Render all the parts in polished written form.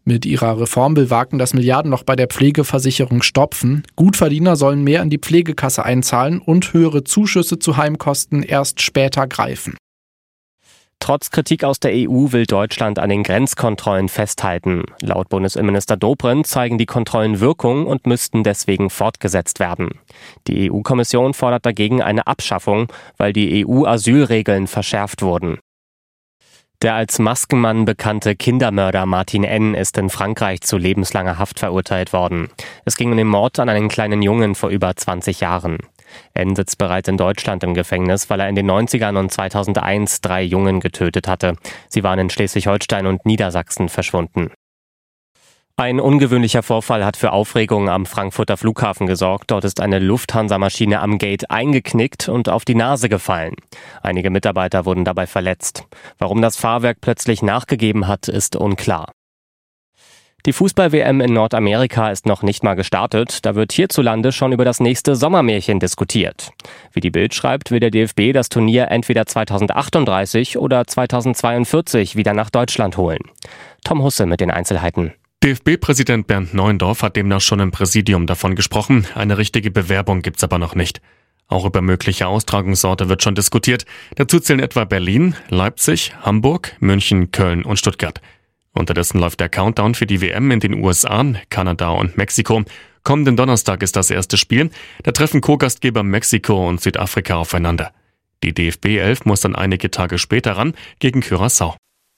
Mit ihrer Reform will Wagen das Milliardenloch bei der Pflegeversicherung stopfen. Gutverdiener sollen mehr in die Pflegekasse einzahlen und höhere Zuschüsse zu Heimkosten erst später greifen. Trotz Kritik aus der EU will Deutschland an den Grenzkontrollen festhalten. Laut Bundesinnenminister Dobrindt zeigen die Kontrollen Wirkung und müssten deswegen fortgesetzt werden. Die EU-Kommission fordert dagegen eine Abschaffung, weil die EU-Asylregeln verschärft wurden. Der als Maskenmann bekannte Kindermörder Martin N. ist in Frankreich zu lebenslanger Haft verurteilt worden. Es ging um den Mord an einen kleinen Jungen vor über 20 Jahren. N. sitzt bereits in Deutschland im Gefängnis, weil er in den 90ern und 2001 3 Jungen getötet hatte. Sie waren in Schleswig-Holstein und Niedersachsen verschwunden. Ein ungewöhnlicher Vorfall hat für Aufregung am Frankfurter Flughafen gesorgt. Dort ist eine Lufthansa-Maschine am Gate eingeknickt und auf die Nase gefallen. Einige Mitarbeiter wurden dabei verletzt. Warum das Fahrwerk plötzlich nachgegeben hat, ist unklar. Die Fußball-WM in Nordamerika ist noch nicht mal gestartet. Da wird hierzulande schon über das nächste Sommermärchen diskutiert. Wie die Bild schreibt, will der DFB das Turnier entweder 2038 oder 2042 wieder nach Deutschland holen. Tom Husse mit den Einzelheiten. DFB-Präsident Bernd Neuendorf hat demnach schon im Präsidium davon gesprochen. Eine richtige Bewerbung gibt's aber noch nicht. Auch über mögliche Austragungsorte wird schon diskutiert. Dazu zählen etwa Berlin, Leipzig, Hamburg, München, Köln und Stuttgart. Unterdessen läuft der Countdown für die WM in den USA, Kanada und Mexiko. Kommenden Donnerstag ist das erste Spiel. Da treffen Co-Gastgeber Mexiko und Südafrika aufeinander. Die DFB 11 muss dann einige Tage später ran gegen Curaçao.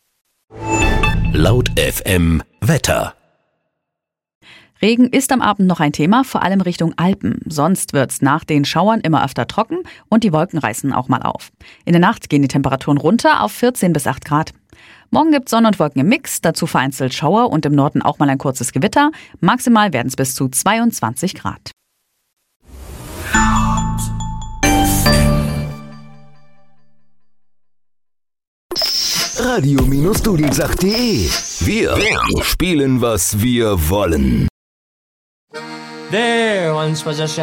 Laut FM Wetter. Regen ist am Abend noch ein Thema, vor allem Richtung Alpen. Sonst wird's nach den Schauern immer öfter trocken und die Wolken reißen auch mal auf. In der Nacht gehen die Temperaturen runter auf 14 bis 8 Grad. Morgen gibt's Sonne und Wolken im Mix, dazu vereinzelt Schauer und im Norden auch mal ein kurzes Gewitter. Maximal werden es bis zu 22 Grad. Radio-Dudelsach.de. Wir spielen, was wir wollen. There once was a